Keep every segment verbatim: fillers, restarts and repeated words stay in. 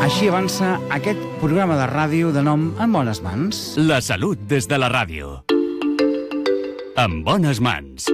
Així avança aquest programa de ràdio de nom En bones mans. La salut des de la ràdio. En bones mans.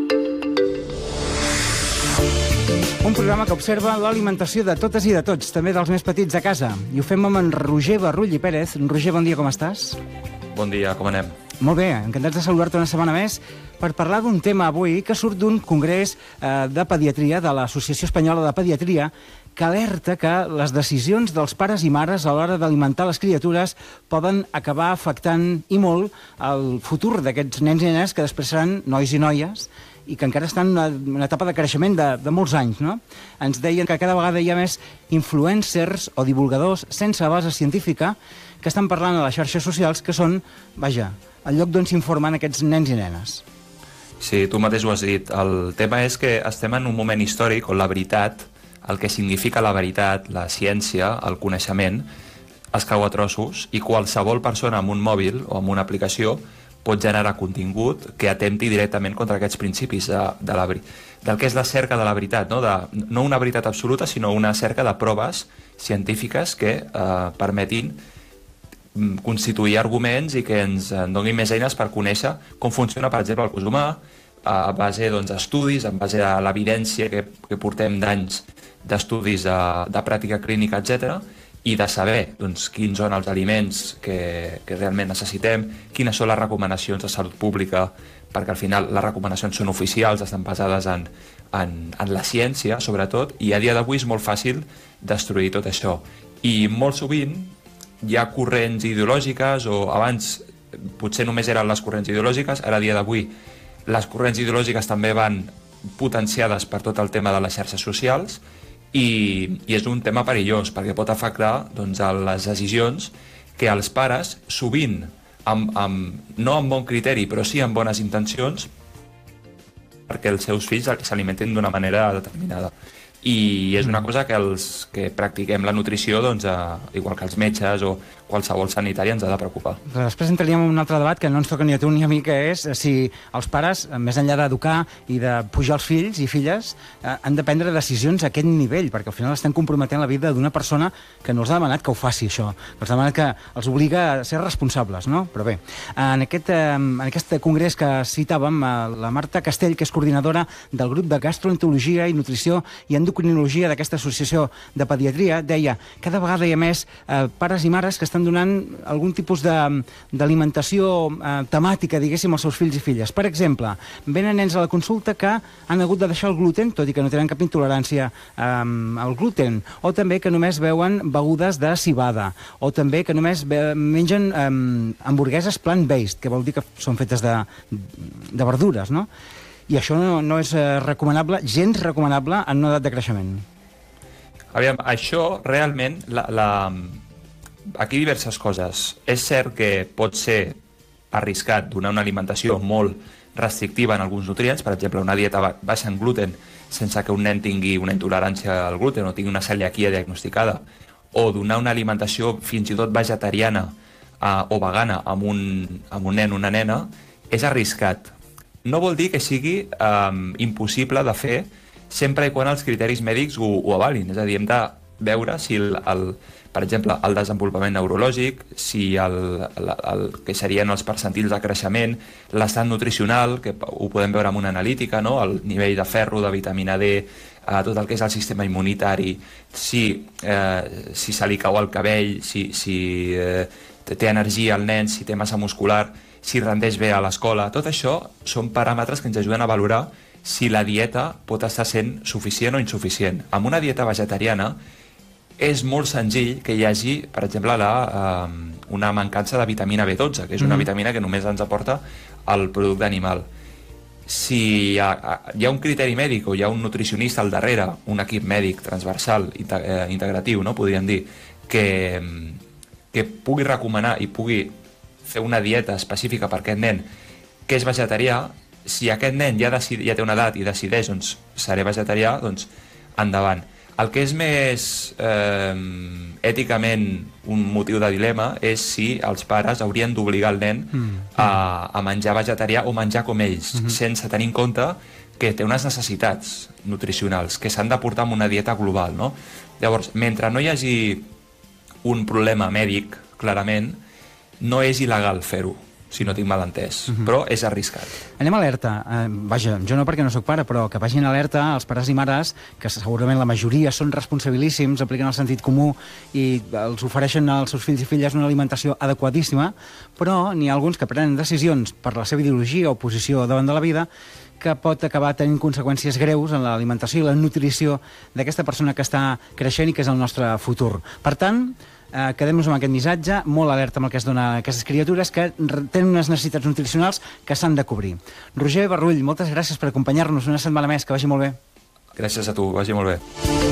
Un programa que observa l'alimentació de totes i de tots, també dels més petits a casa. I ho fem amb en Roger Barrull i Pérez. Roger, bon dia, com estàs? Bon dia, com anem? Molt bé, encantats de saludar-te una setmana més per parlar d'un tema avui que surt d'un congrés eh, de pediatria, de l'Associació Espanyola de Pediatria, que alerta que les decisions dels pares i mares a l'hora d'alimentar les criatures poden acabar afectant i molt el futur d'aquests nens i nenes que després seran nois i noies i que encara estan en una, una etapa de creixement de, de molts anys, no? Ens deien que cada vegada hi ha més influencers o divulgadors sense base científica que estan parlant a les xarxes socials que són, vaja, el lloc d'on s'informen aquests nens i nenes. Sí, tu mateix ho has dit. El tema és que estem en un moment històric on la veritat, el que significa la veritat, la ciència, el coneixement, es cau a trossos i qualsevol persona amb un mòbil o amb una aplicació pot generar contingut que atempti directament contra aquests principis de, de la, del que és la cerca de la veritat, no? De, no una veritat absoluta, sinó una cerca de proves científiques que eh, permetin constituir arguments i que ens donin més eines per conèixer com funciona, per exemple, el cos humà, a base doncs, d'estudis, en base a l'evidència que, que portem d'anys d'estudis de, de pràctica clínica, etcètera, i de saber doncs, quins són els aliments que, que realment necessitem, quines són les recomanacions de salut pública, perquè al final les recomanacions són oficials, estan basades en, en, en la ciència, sobretot, i a dia d'avui és molt fàcil destruir tot això. I molt sovint hi ha corrents ideològiques, o abans potser només eren les corrents ideològiques, ara a dia d'avui les corrents ideològiques també van potenciades per tot el tema de les xarxes socials, i, i és un tema perillós perquè pot afectar doncs, a les decisions que els pares sovint, amb, amb, no amb bon criteri però sí amb bones intencions, perquè els seus fills s'alimenten d'una manera determinada. I és una cosa que els que practiquem la nutrició, doncs, eh, igual que els metges o qualsevol sanitari, ens ha de preocupar. Però després entraríem en un altre debat que no ens toca ni a tu ni a mi, que és si els pares, més enllà d'educar i de pujar els fills i filles, eh, han de prendre decisions a aquest nivell, perquè al final estan comprometent la vida d'una persona que no els ha demanat que ho faci, això. Que els ha demanat que els obliga a ser responsables, no? Però bé, en aquest, eh, en aquest congrés que citàvem, eh, la Marta Castell, que és coordinadora del grup de gastroenterologia i nutrició i endocrinologia d'aquesta associació de pediatria, deia que cada vegada hi ha més eh, pares i mares que estan donant algun tipus d'alimentació eh, temàtica, diguéssim, als seus fills i filles. Per exemple, venen nens a la consulta que han hagut de deixar el gluten, tot i que no tenen cap intolerància eh, al gluten, o també que només beuen begudes de civada, o també que només mengen eh, hamburgueses plant-based, que vol dir que són fetes de, de verdures, no? I això no, no és eh, recomanable, gens recomanable en una edat de creixement. Aviam, això realment, la, la... aquí diverses coses. És cert que pot ser arriscat donar una alimentació molt restrictiva en alguns nutrients, per exemple, una dieta baixa en gluten sense que un nen tingui una intolerància al gluten o tingui una celiaquia diagnosticada, o donar una alimentació fins i tot vegetariana eh, o vegana amb un, amb un nen o una nena, és arriscat. No vol dir que sigui eh, impossible de fer sempre i quan els criteris mèdics ho, ho avalin. És a dir, hem de veure si, el, el, per exemple, el desenvolupament neurològic, si el, el, el que serien els percentils de creixement, l'estat nutricional, que ho podem veure amb una analítica, no? El nivell de ferro, de vitamina D, eh, tot el que és el sistema immunitari, si, eh, si se li cau el cabell, si, si eh, té energia el nen, si té massa muscular, si rendeix bé a l'escola. Tot això són paràmetres que ens ajuden a valorar si la dieta pot estar sent suficient o insuficient. Amb una dieta vegetariana és molt senzill que hi hagi, per exemple, la, eh, una mancança de vitamina B dotze, que és una mm. vitamina que només ens aporta el producte animal. Si hi ha, hi ha un criteri mèdic o hi ha un nutricionista al darrere, un equip mèdic transversal, integratiu, no? Podríem dir, que, que pugui recomanar i pugui fer una dieta específica per aquest nen que és vegetarià, si aquest nen ja, decid, ja té una edat i decideix doncs, seré vegetarià, doncs endavant. El que és més eh, èticament un motiu de dilema és si els pares haurien d'obligar el nen mm. a, a menjar vegetarià o menjar com ells, mm -hmm. sense tenir en compte que té unes necessitats nutricionals que s'han de portar amb una dieta global, no? Llavors, mentre no hi hagi un problema mèdic, clarament, no és il·legal fer-ho, si no tinc mal entès, uh-huh. però és arriscat. Anem alerta. Eh, vaja, jo no perquè no sóc pare, però que vagin alerta als pares i mares, que segurament la majoria són responsabilíssims, apliquen el sentit comú i els ofereixen als seus fills i filles una alimentació adequadíssima, però n'hi ha alguns que prenen decisions per la seva ideologia o posició davant de la vida que pot acabar tenint conseqüències greus en l'alimentació i la nutrició d'aquesta persona que està creixent i que és el nostre futur. Per tant, Eh, quedem-nos amb aquest missatge, molt alerta amb el que es dona a aquestes criatures que tenen unes necessitats nutricionals que s'han de cobrir. Roger Barrull, moltes gràcies per acompanyar-nos una setmana més, que vagi molt bé. Gràcies a tu, vagi molt bé.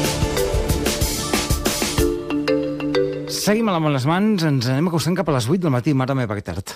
Seguim a la Bones Mans, ens anem acostant cap a les vuit del matí, mare meva, que tard.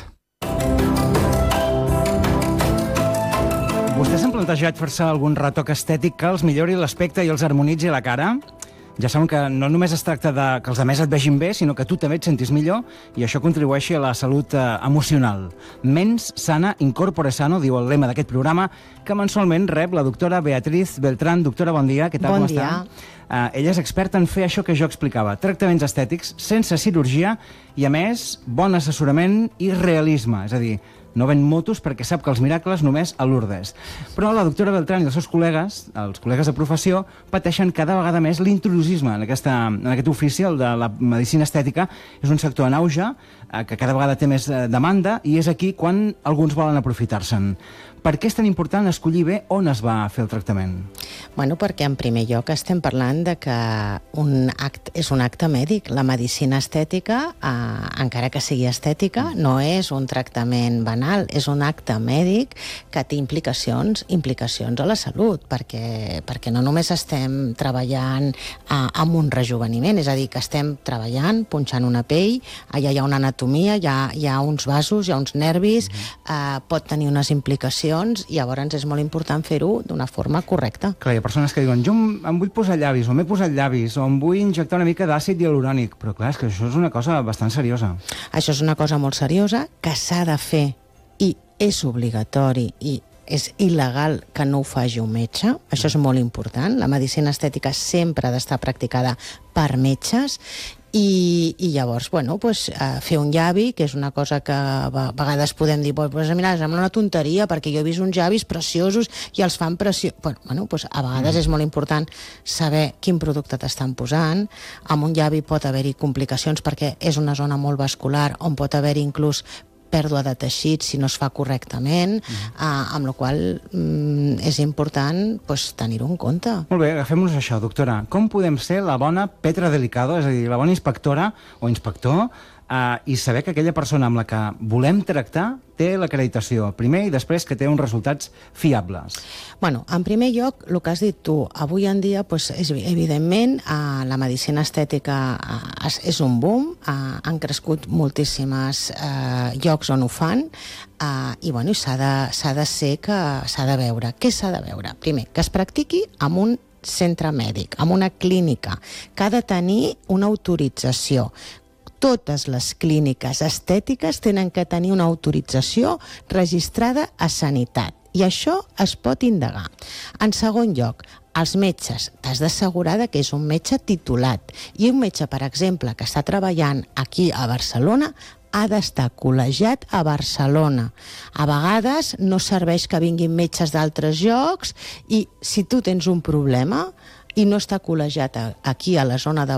Vostès han plantejat fer-se algun retoc estètic que els millori l'aspecte i els harmonitzi la cara? Ja saben que no només es tracta de que els altres et vegin bé, sinó que tu també et sentis millor i això contribueixi a la salut eh, emocional. Mens sana, incorpore sano, diu el lema d'aquest programa, que mensualment rep la doctora Beatriz Beltrán. Doctora, bon dia, què tal, bon com dia. està? Eh, ella és experta en fer això que jo explicava, tractaments estètics sense cirurgia i, a més, bon assessorament i realisme, és a dir, no ven motos perquè sap que els miracles només a Lourdes. Però la doctora Beltrán i els seus col·legues, els col·legues de professió, pateixen cada vegada més l'intrusisme en, aquesta, en aquest ofici, el de la medicina estètica. És un sector en auge, eh, que cada vegada té més eh, demanda, i és aquí quan alguns volen aprofitar-se'n. Per què és tan important escollir bé on es va fer el tractament? Bueno, perquè en primer lloc estem parlant de que un act, és un acte mèdic. La medicina estètica, eh, encara que sigui estètica, no és un tractament banal, és un acte mèdic que té implicacions, implicacions a la salut, perquè, perquè no només estem treballant eh, amb un rejuveniment, és a dir, que estem treballant, punxant una pell, allà hi ha una anatomia, hi ha, hi ha uns vasos, hi ha uns nervis, eh, pot tenir unes implicacions, i llavors és molt important fer-ho d'una forma correcta. Clar, hi ha persones que diuen, jo em, em vull posar llavis, o m'he posat llavis, o em vull injectar una mica d'àcid hialurònic, però clar, és que això és una cosa bastant seriosa. Això és una cosa molt seriosa que s'ha de fer i és obligatori i és il·legal que no ho faci un metge. Això és molt important. La medicina estètica sempre ha d'estar practicada per metges. I, i llavors, bueno, pues, uh, fer un llavi, que és una cosa que a vegades podem dir, pues, mira, sembla una tonteria, perquè jo he vist uns llavis preciosos i els fan preciosos. Bueno, bueno pues, a vegades mm. és molt important saber quin producte t'estan posant. Amb un llavi pot haver-hi complicacions perquè és una zona molt vascular on pot haver-hi inclús pèrdua de teixit si no es fa correctament, mm. eh, amb la qual mm, és important pues, tenir-ho en compte. Molt bé, agafem-nos això, doctora. Com podem ser la bona Petra Delicado, és a dir, la bona inspectora o inspector, Uh, i saber que aquella persona amb la que volem tractar té l'acreditació, primer i després que té uns resultats fiables? Bueno, en primer lloc, el que has dit tu, avui en dia, pues, és, evidentment, uh, la medicina estètica uh, és, és un boom, uh, han crescut moltíssims uh, llocs on ho fan, uh, i bueno, s'ha de, s'ha de ser que s'ha de veure. Què s'ha de veure? Primer, que es practiqui amb un centre mèdic, amb una clínica, que ha de tenir una autorització. Totes les clíniques estètiques tenen que tenir una autorització registrada a Sanitat i això es pot indagar. En segon lloc, els metges, t'has d'assegurar que és un metge titulat i un metge, per exemple, que està treballant aquí a Barcelona ha d'estar col·legiat a Barcelona. A vegades no serveix que vinguin metges d'altres llocs i si tu tens un problema i no està col·legiat aquí a la zona de